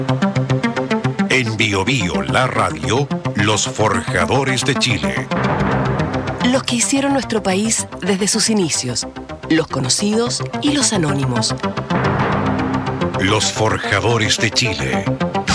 En Bio Bio, la radio, los forjadores de Chile. Los que hicieron nuestro país desde sus inicios, los conocidos y los anónimos. Los forjadores de Chile.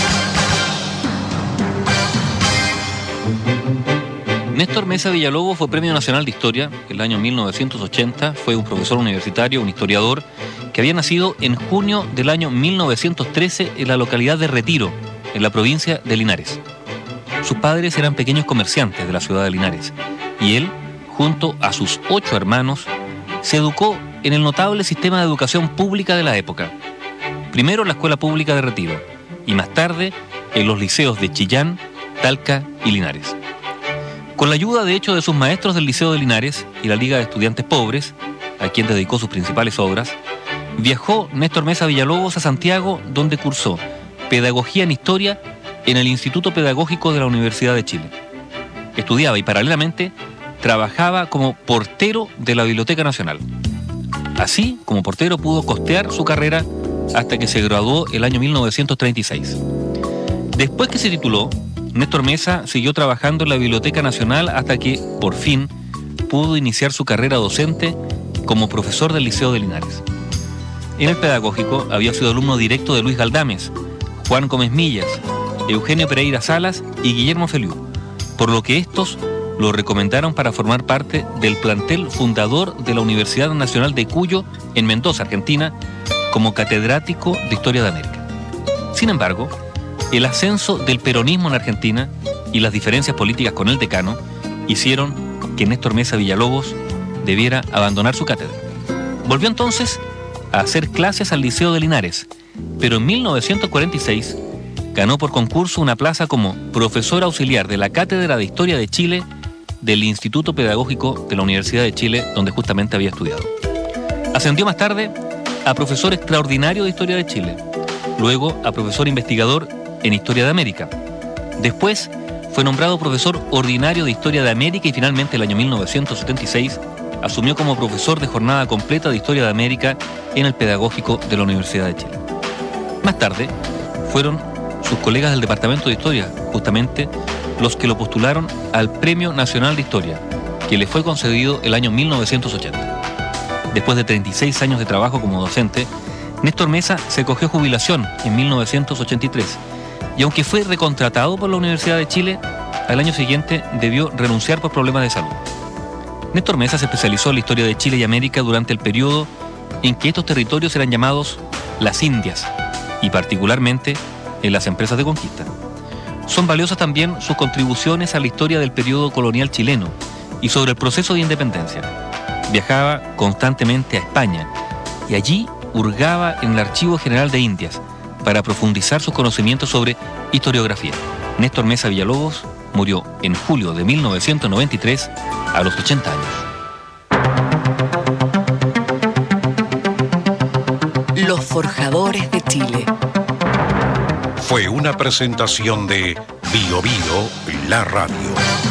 Néstor Mesa Villalobos fue Premio Nacional de Historia en el año 1980. Fue un profesor universitario, un historiador, que había nacido en junio del año 1913 en la localidad de Retiro, en la provincia de Linares. Sus padres eran pequeños comerciantes de la ciudad de Linares, y él, junto a sus 8 hermanos, se educó en el notable sistema de educación pública de la época. Primero en la Escuela Pública de Retiro, y más tarde en los liceos de Chillán, Talca y Linares. Con la ayuda, de hecho, de sus maestros del Liceo de Linares y la Liga de Estudiantes Pobres, a quien dedicó sus principales obras, viajó Néstor Mesa Villalobos a Santiago, donde cursó Pedagogía en Historia en el Instituto Pedagógico de la Universidad de Chile. Estudiaba y, paralelamente, trabajaba como portero de la Biblioteca Nacional. Así, como portero, pudo costear su carrera hasta que se graduó el año 1936. Después que se tituló, Néstor Mesa siguió trabajando en la Biblioteca Nacional hasta que, por fin, pudo iniciar su carrera docente como profesor del Liceo de Linares. En el pedagógico había sido alumno directo de Luis Galdames, Juan Gómez Millas, Eugenio Pereira Salas y Guillermo Feliú, por lo que estos lo recomendaron para formar parte del plantel fundador de la Universidad Nacional de Cuyo, en Mendoza, Argentina, como catedrático de Historia de América. Sin embargo, el ascenso del peronismo en Argentina y las diferencias políticas con el decano hicieron que Néstor Mesa Villalobos debiera abandonar su cátedra. Volvió entonces a hacer clases al Liceo de Linares, pero en 1946 ganó por concurso una plaza como profesor auxiliar de la Cátedra de Historia de Chile del Instituto Pedagógico de la Universidad de Chile, donde justamente había estudiado. Ascendió más tarde a profesor extraordinario de Historia de Chile, luego a profesor investigador en Historia de América. Después fue nombrado profesor ordinario de Historia de América y finalmente el año 1976 asumió como profesor de jornada completa de Historia de América en el Pedagógico de la Universidad de Chile. Más tarde fueron sus colegas del Departamento de Historia, justamente los que lo postularon al Premio Nacional de Historia, que le fue concedido el año 1980. Después de 36 años de trabajo como docente, Néstor Mesa se acogió jubilación en 1983 y aunque fue recontratado por la Universidad de Chile, al año siguiente debió renunciar por problemas de salud. Néstor Mesa se especializó en la historia de Chile y América durante el periodo en que estos territorios eran llamados las Indias y particularmente en las empresas de conquista. Son valiosas también sus contribuciones a la historia del periodo colonial chileno y sobre el proceso de independencia. Viajaba constantemente a España y allí hurgaba en el Archivo General de Indias para profundizar sus conocimientos sobre historiografía. Néstor Mesa Villalobos murió en julio de 1993 a los 80 años. Los forjadores de Chile. Fue una presentación de Bio Bio, la radio.